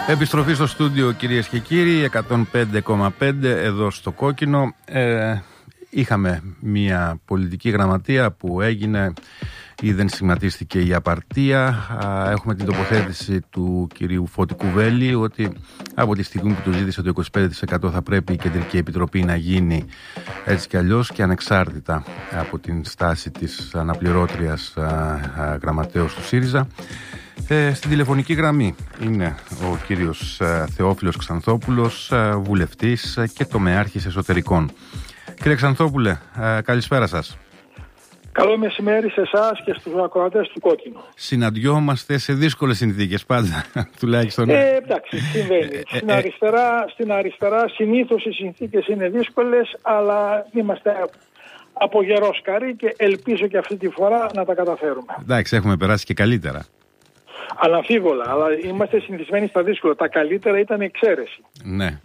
Επιστροφή στο στούντιο, κυρίες και κύριοι, 105,5 εδώ στο Κόκκινο. Είχαμε μια πολιτική γραμματεία που έγινε ή δεν σχηματίστηκε η απαρτία. Έχουμε την τοποθέτηση του κυρίου Φώτη Κουβέλη ότι από τη στιγμή που του ζήτησε το 25% θα πρέπει η Κεντρική Επιτροπή να γίνει έτσι κι αλλιώς και ανεξάρτητα από την στάση της αναπληρώτριας γραμματέως του ΣΥΡΙΖΑ. Στην τηλεφωνική γραμμή είναι ο κύριος Θεόφιλος Ξανθόπουλος, βουλευτής και τομεάρχης εσωτερικών. Κύριε Ξανθόπουλε, καλησπέρα σας. Καλό μεσημέρι σε εσάς και στους ακροατές του Κόκκινου. Συναντιόμαστε σε δύσκολες συνθήκες πάντα, τουλάχιστον. Εντάξει, συμβαίνει. Στην αριστερά συνήθως οι συνθήκες είναι δύσκολες, αλλά είμαστε από γερόσκαροι και ελπίζω και αυτή τη φορά να τα καταφέρουμε. Εντάξει, έχουμε περάσει και καλύτερα. Αναμφίβολα, αλλά είμαστε συνηθισμένοι στα δύσκολα. Τα καλύτερα ήταν εξαίρεση. Ναι.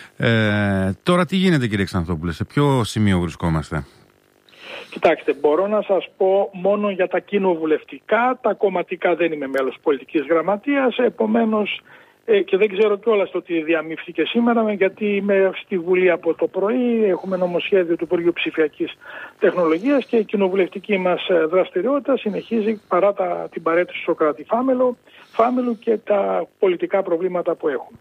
Τώρα τι γίνεται, κύριε Ξανθόπουλε, σε ποιο σημείο βρισκόμαστε? Κοιτάξτε, μπορώ να σας πω μόνο για τα κοινοβουλευτικά. Τα κομματικά δεν είμαι μέλος πολιτικής γραμματείας, επομένως και δεν ξέρω κιόλας το τι διαμήφθηκε σήμερα, γιατί είμαι στη Βουλή από το πρωί, έχουμε νομοσχέδιο του Υπουργείου Ψηφιακής Τεχνολογίας και η κοινοβουλευτική μας δραστηριότητα συνεχίζει παρά την παρέτηση του Σωκράτη Φάμελου και τα πολιτικά προβλήματα που έχουμε.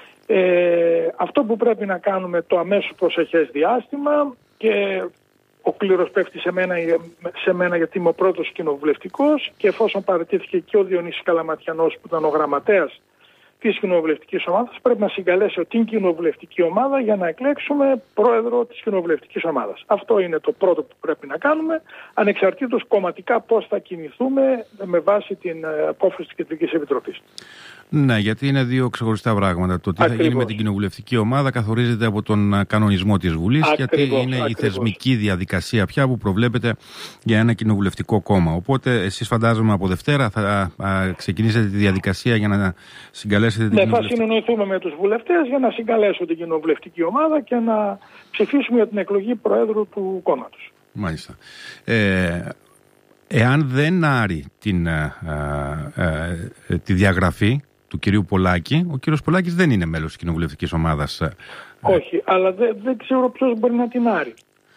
Αυτό που πρέπει να κάνουμε το αμέσως προσεχές διάστημα, και ο κλήρος πέφτει σε μένα γιατί είμαι ο πρώτος κοινοβουλευτικός, και εφόσον παραιτήθηκε και ο Διονύσης Καλαματιανός που ήταν ο γραμματέας της κοινοβουλευτικής ομάδας, πρέπει να συγκαλέσω την κοινοβουλευτική ομάδα για να εκλέξουμε πρόεδρο της κοινοβουλευτικής ομάδας. Αυτό είναι το πρώτο που πρέπει να κάνουμε, ανεξαρτήτως κομματικά πώς θα κινηθούμε με βάση την απόφαση της Κεντρικής Επιτροπής. Ναι, γιατί είναι δύο ξεχωριστά πράγματα. Το τι θα γίνει με την κοινοβουλευτική ομάδα καθορίζεται από τον κανονισμό της Βουλής, γιατί είναι η θεσμική διαδικασία πια που προβλέπεται για ένα κοινοβουλευτικό κόμμα. Οπότε εσείς φαντάζομαι από Δευτέρα θα ξεκινήσετε τη διαδικασία για να συγκαλέσετε την κοινοβουλευτική. Θα συνεννοηθούμε με τους βουλευτές για να συγκαλέσω την κοινοβουλευτική ομάδα και να ψηφίσουμε για την εκλογή Προέδρου του κόμματος. Μάλιστα. Εάν δεν άρει τη διαγραφή του κυρίου Πολάκη, ο κύριος Πολάκης δεν είναι μέλος της κοινοβουλευτικής ομάδας. Όχι, αλλά δεν ξέρω ποιος μπορεί να την άρει.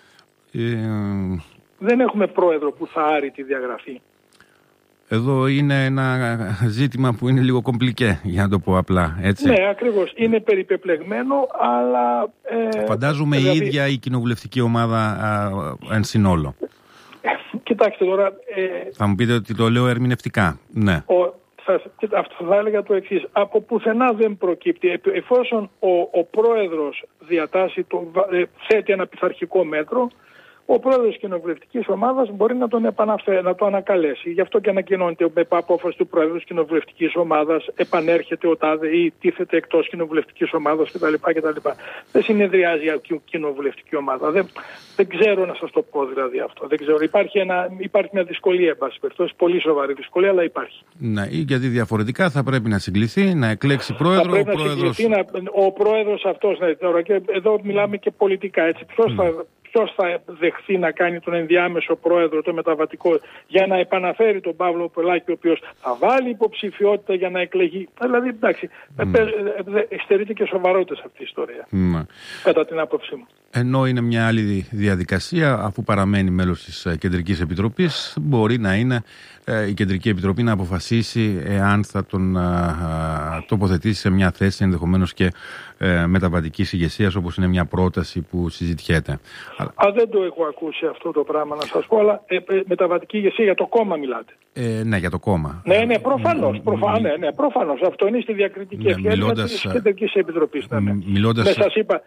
Δεν έχουμε πρόεδρο που θα άρει τη διαγραφή. Εδώ είναι ένα ζήτημα που είναι λίγο κομπλικέ, για να το πω απλά, έτσι. Ναι, ακριβώς. Είναι περιπεπλεγμένο, αλλά... Φαντάζομαι η ίδια η κοινοβουλευτική ομάδα εν συνόλο. Κοιτάξτε τώρα... θα μου πείτε ότι το λέω ερμηνευτικά. Ναι. Αυτό θα έλεγα το εξής. Από πουθενά δεν προκύπτει. Εφόσον ο πρόεδρος θέτει ένα πειθαρχικό μέτρο, ο πρόεδρος της κοινοβουλευτικής ομάδας μπορεί να τον να το ανακαλέσει. Γι' αυτό και ανακοινώνεται με απόφαση του πρόεδρου της κοινοβουλευτικής ομάδας, επανέρχεται ο τάδε ή τίθεται εκτός κοινοβουλευτικής ομάδας κτλ. Δεν συνεδριάζει η κοινοβουλευτική ομάδα. Δεν ξέρω να σας το πω δηλαδή αυτό. Δεν ξέρω. Υπάρχει μια δυσκολία, εν πάση περιπτώσει, πολύ σοβαρή δυσκολία, αλλά υπάρχει. Ναι, γιατί διαφορετικά θα πρέπει να συγκληθεί, να εκλέξει πρόεδρο. Ο πρόεδρος αυτός. Ναι, και εδώ μιλάμε και πολιτικά. Έτσι. Ποιος θα δεχθεί να κάνει τον ενδιάμεσο πρόεδρο, το μεταβατικό, για να επαναφέρει τον Παύλο Πολάκη, ο οποίος θα βάλει υποψηφιότητα για να εκλεγεί. Δηλαδή, εντάξει, στερείται και σοβαρότητα σε αυτή η ιστορία, κατά την άποψή μου. Ενώ είναι μια άλλη διαδικασία, αφού παραμένει μέλος της Κεντρικής Επιτροπής, μπορεί να είναι η Κεντρική Επιτροπή να αποφασίσει εάν θα τον τοποθετήσει σε μια θέση ενδεχομένως και μεταβατικής ηγεσίας, όπως είναι μια πρόταση που συζητιέται. Δεν το έχω ακούσει αυτό το πράγμα, να σας πω, αλλά μεταβατική ηγεσία για το κόμμα μιλάτε. Ναι, για το κόμμα. Ναι, προφανώς. Αυτό είναι στη διακριτική ευχέρεια της Κεντρικής Επιτροπής. Μιλώντας... σας είπα,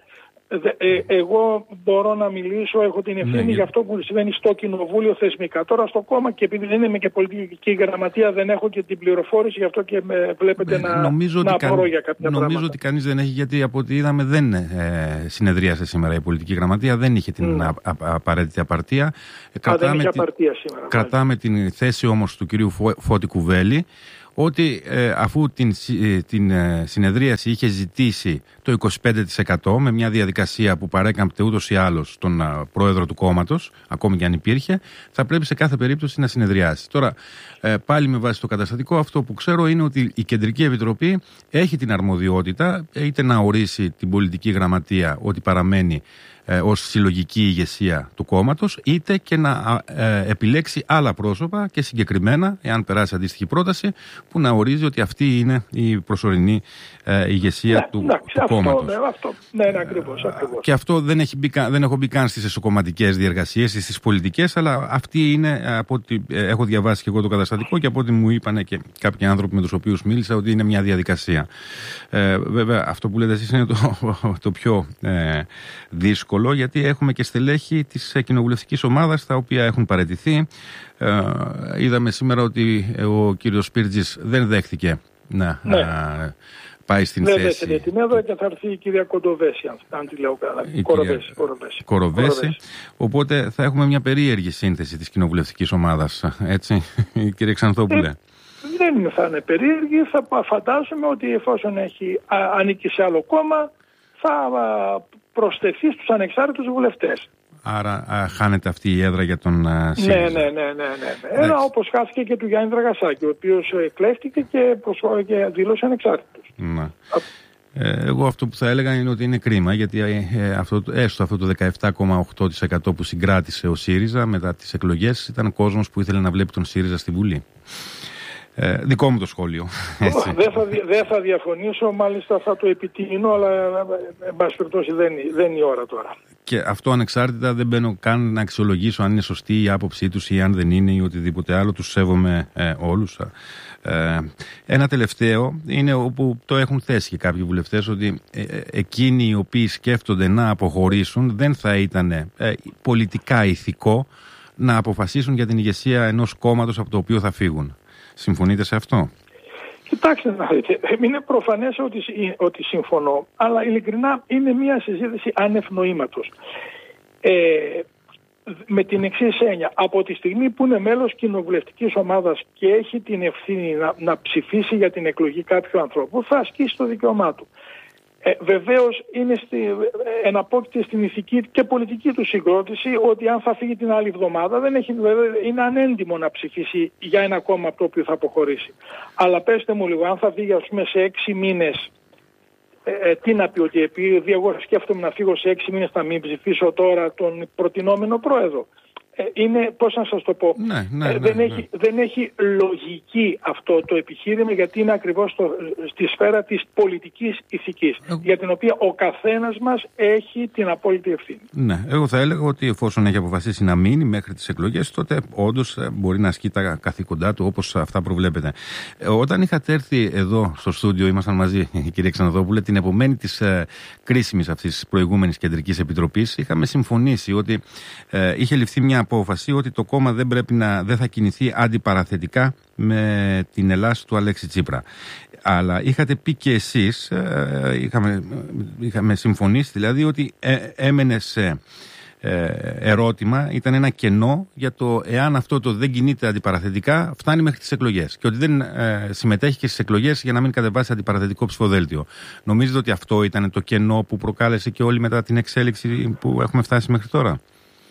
εγώ μπορώ να μιλήσω, έχω την ευθύνη για αυτό που συμβαίνει στο κοινοβούλιο θεσμικά. Τώρα στο κόμμα, και επειδή δεν είμαι και πολιτική γραμματεία, δεν έχω και την πληροφόρηση, γι' αυτό και με βλέπετε να απορώ για κάποια πράγματα. Νομίζω ότι κανείς δεν έχει, γιατί από ό,τι είδαμε δεν συνεδρίασε σήμερα η πολιτική γραμματεία, δεν είχε την απαραίτητη απαρτία. Δεν είχε απαρτία σήμερα. Κρατάμε την θέση όμως του κυρίου Φώτη Κουβέλη, ότι αφού την συνεδρίαση είχε ζητήσει το 25% με μια διαδικασία που παρέκαμπτε ούτως ή άλλως τον πρόεδρο του κόμματος, ακόμη και αν υπήρχε, θα πρέπει σε κάθε περίπτωση να συνεδριάσει. Τώρα, πάλι με βάση το καταστατικό, αυτό που ξέρω είναι ότι η Κεντρική Επιτροπή έχει την αρμοδιότητα είτε να ορίσει την πολιτική γραμματεία ότι παραμένει ως συλλογική ηγεσία του κόμματος, είτε και να επιλέξει άλλα πρόσωπα και συγκεκριμένα, εάν περάσει αντίστοιχη πρόταση, που να ορίζει ότι αυτή είναι η προσωρινή ηγεσία του κόμματος. Ναι, ακριβώς. Και αυτό δεν έχω μπει καν στις εσωκομματικές διεργασίες, στις πολιτικές, αλλά αυτή είναι, από ό,τι έχω διαβάσει και εγώ το καταστατικό και από ό,τι μου είπαν και κάποιοι άνθρωποι με τους οποίους μίλησα, ότι είναι μια διαδικασία. Βέβαια, αυτό που λέτε εσείς είναι το πιο δύσκολο, γιατί έχουμε και στελέχη της κοινοβουλευτικής ομάδας τα οποία έχουν παραιτηθεί. Είδαμε σήμερα ότι ο κύριος Σπίρτζης δεν δέχτηκε να πάει στην θέση. Δεν δέχεται την έδρα και θα έρθει η κυρία Κοντοβέση, αν τη λέω καλά. Κοροβέση. Οπότε θα έχουμε μια περίεργη σύνθεση της κοινοβουλευτικής ομάδας. Έτσι, κύριε Ξανθόπουλε. Δεν θα είναι περίεργη. Θα φαντάζομαι ότι εφόσον ανήκει σε άλλο κόμμα, θα προσθεθεί στους ανεξάρτητους βουλευτές. Άρα χάνεται αυτή η έδρα για τον ΣΥΡΙΖΑ. Ναι. Όπως χάθηκε και του Γιάννη Δραγασάκη, ο οποίος κλέφτηκε και δήλωσε ανεξάρτητος. Ναι. Εγώ αυτό που θα έλεγα είναι ότι είναι κρίμα, γιατί έστω αυτό το 17,8% που συγκράτησε ο ΣΥΡΙΖΑ μετά τις εκλογές ήταν κόσμος που ήθελε να βλέπει τον ΣΥΡΙΖΑ στη Βουλή. Δικό μου το σχόλιο. Δεν θα διαφωνήσω, μάλιστα θα το επιτείνω, αλλά εν πάση περιπτώσει δεν είναι η ώρα τώρα. Και αυτό ανεξάρτητα δεν μπαίνω καν να αξιολογήσω αν είναι σωστή η άποψή τους ή αν δεν είναι ή οτιδήποτε άλλο. Τους σέβομαι όλους. Ένα τελευταίο είναι όπου το έχουν θέσει και κάποιοι βουλευτές, ότι εκείνοι οι οποίοι σκέφτονται να αποχωρήσουν δεν θα ήταν πολιτικά ηθικό να αποφασίσουν για την ηγεσία ενός κόμματος από το οποίο θα φύγουν. Συμφωνείτε σε αυτό? Κοιτάξτε να δείτε, είναι προφανές ότι συμφωνώ, αλλά ειλικρινά είναι μια συζήτηση άνευ νοήματος. Με την εξής έννοια, από τη στιγμή που είναι μέλος κοινοβουλευτικής ομάδας και έχει την ευθύνη να ψηφίσει για την εκλογή κάποιου ανθρώπου, θα ασκήσει το δικαίωμά του. Βεβαίως είναι εναπόκειται στην ηθική και πολιτική του συγκρότηση ότι αν θα φύγει την άλλη εβδομάδα είναι ανέντιμο να ψηφίσει για ένα κόμμα από το οποίο θα αποχωρήσει. Αλλά πέστε μου λίγο, αν θα φύγει ας πούμε σε 6 μήνες, τι να πει, ότι επειδή εγώ σκέφτομαι να φύγω σε 6 μήνες θα μην ψηφίσω τώρα τον προτινόμενο πρόεδρο? Είναι, πώς να σας το πω, δεν έχει λογική αυτό το επιχείρημα, γιατί είναι ακριβώς στη σφαίρα της πολιτικής ηθικής, για την οποία ο καθένας μας έχει την απόλυτη ευθύνη. Ναι, εγώ θα έλεγα ότι εφόσον έχει αποφασίσει να μείνει μέχρι τις εκλογές, τότε όντως μπορεί να ασκεί τα καθήκοντά του όπως αυτά προβλέπετε. Όταν είχατε έρθει εδώ στο στούντιο, ήμασταν μαζί, κύριε Ξανθόπουλε, την επομένη της κρίσιμης αυτής της προηγούμενης Κεντρικής Επιτροπής, είχαμε συμφωνήσει ότι είχε ληφθεί μια απόφαση ότι το κόμμα δεν θα κινηθεί αντιπαραθετικά με την Ελλάς του Αλέξη Τσίπρα. Αλλά είχατε πει και εσείς, είχαμε συμφωνήσει δηλαδή, ότι έμενε σε ερώτημα, ήταν ένα κενό για το εάν αυτό το δεν κινείται αντιπαραθετικά φτάνει μέχρι τις εκλογές και ότι δεν συμμετέχει και στις εκλογές για να μην κατεβάσει αντιπαραθετικό ψηφοδέλτιο. Νομίζετε ότι αυτό ήταν το κενό που προκάλεσε και όλοι μετά την εξέλιξη που έχουμε φτάσει μέχρι τώρα?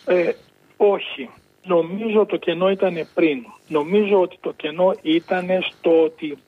Όχι. Νομίζω το κενό ήταν πριν. Νομίζω ότι το κενό ήταν στο ότι,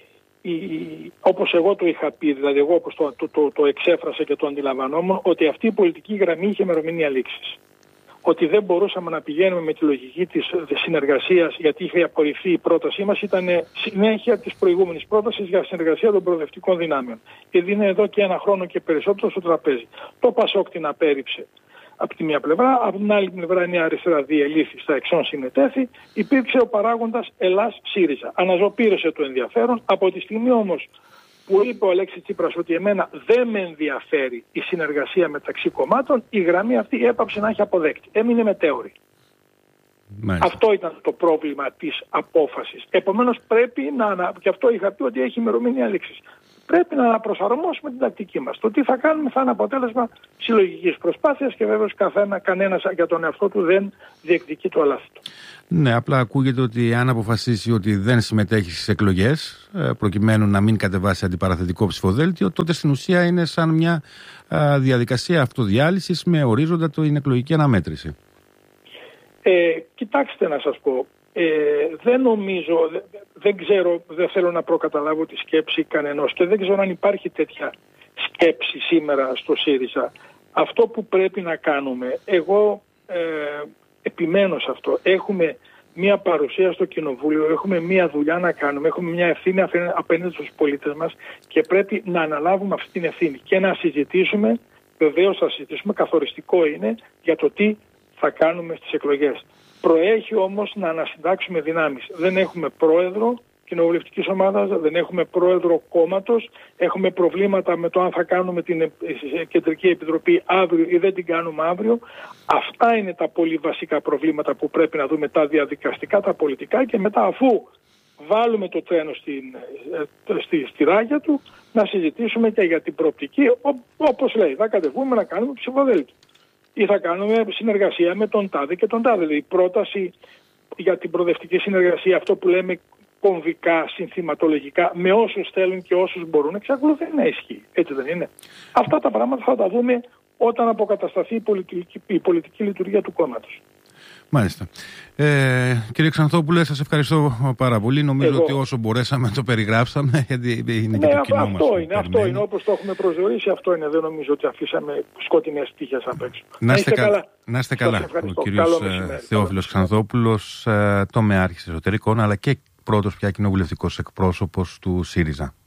όπως εγώ το είχα πει, δηλαδή εγώ όπως το εξέφρασα και το αντιλαμβανόμουν, ότι αυτή η πολιτική γραμμή είχε ημερομηνία λήξης. Ότι δεν μπορούσαμε να πηγαίνουμε με τη λογική της συνεργασίας, γιατί είχε απορριφθεί η πρότασή μας, ήταν συνέχεια της προηγούμενης πρότασης για συνεργασία των προοδευτικών δυνάμεων. Και είναι εδώ και ένα χρόνο και περισσότερο στο τραπέζι. Το Πασόκ την απέρριψε από τη μία πλευρά, από την άλλη πλευρά η Νέα Αριστερά διελήφθη, στα εξών συμμετέχει, υπήρξε ο παράγοντας Ελλάς-ΣΥΡΙΖΑ. Αναζωπήρωσε το ενδιαφέρον. Από τη στιγμή όμως που είπε ο Αλέξης Τσίπρας ότι εμένα δεν με ενδιαφέρει η συνεργασία μεταξύ κομμάτων, η γραμμή αυτή έπαψε να έχει αποδέκτη. Έμεινε μετέωρη. Αυτό ήταν το πρόβλημα της απόφασης. Επομένως πρέπει και αυτό είχα πει ότι έχει ημερομηνία λήξης. πρέπει να προσαρμόσουμε την τακτική μας. Το τι θα κάνουμε θα είναι αποτέλεσμα συλλογικής προσπάθειας και βέβαιως κανένας για τον εαυτό του δεν διεκδικεί το αλάθη του. Ναι, απλά ακούγεται ότι αν αποφασίσει ότι δεν συμμετέχει στις εκλογές, προκειμένου να μην κατεβάσει αντιπαραθετικό ψηφοδέλτιο, τότε στην ουσία είναι σαν μια διαδικασία αυτοδιάλυσης με ορίζοντα την εκλογική αναμέτρηση. Κοιτάξτε να σας πω, δεν νομίζω, δεν ξέρω, δεν θέλω να προκαταλάβω τη σκέψη κανενός και δεν ξέρω αν υπάρχει τέτοια σκέψη σήμερα στο ΣΥΡΙΖΑ. Αυτό που πρέπει να κάνουμε, εγώ επιμένω σε αυτό, έχουμε μια παρουσία στο Κοινοβούλιο, έχουμε μια δουλειά να κάνουμε, έχουμε μια ευθύνη απέναντι στους πολίτες μας και πρέπει να αναλάβουμε αυτή την ευθύνη και να συζητήσουμε, βεβαίως θα συζητήσουμε, καθοριστικό είναι για το τι θα κάνουμε στις εκλογές. Προέχει όμως να ανασυντάξουμε δυνάμεις. Δεν έχουμε πρόεδρο κοινοβουλευτικής ομάδας, δεν έχουμε πρόεδρο κόμματος, έχουμε προβλήματα με το αν θα κάνουμε την Κεντρική Επιτροπή αύριο ή δεν την κάνουμε αύριο. Αυτά είναι τα πολύ βασικά προβλήματα που πρέπει να δούμε, τα διαδικαστικά, τα πολιτικά, και μετά, αφού βάλουμε το τρένο στη ράγια του, να συζητήσουμε και για την προοπτική, όπως λέει, θα κατεβούμε να κάνουμε ψηφοδέλτιο ή θα κάνουμε συνεργασία με τον τάδε και τον τάδε. Δηλαδή η πρόταση για την προοδευτική συνεργασία, αυτό που λέμε κομβικά, συνθηματολογικά, με όσους θέλουν και όσους μπορούν, εξακολουθεί να ισχύει. Έτσι δεν είναι? Αυτά τα πράγματα θα τα δούμε όταν αποκατασταθεί η πολιτική λειτουργία του κόμματος. Μάλιστα. Κύριε Ξανθόπουλε, σας ευχαριστώ πάρα πολύ. Νομίζω ότι όσο μπορέσαμε το περιγράψαμε, γιατί είναι και το κοινό μας. Αυτό είναι όπως το έχουμε προσδιορίσει, αυτό είναι. Δεν νομίζω ότι αφήσαμε σκότεινες τύχες απ' έξω. Να είστε καλά. Ο κύριος Θεόφιλος Ξανθόπουλος, τομεάρχης εσωτερικών, αλλά και πρώτος πια κοινοβουλευτικός εκπρόσωπος του ΣΥΡΙΖΑ.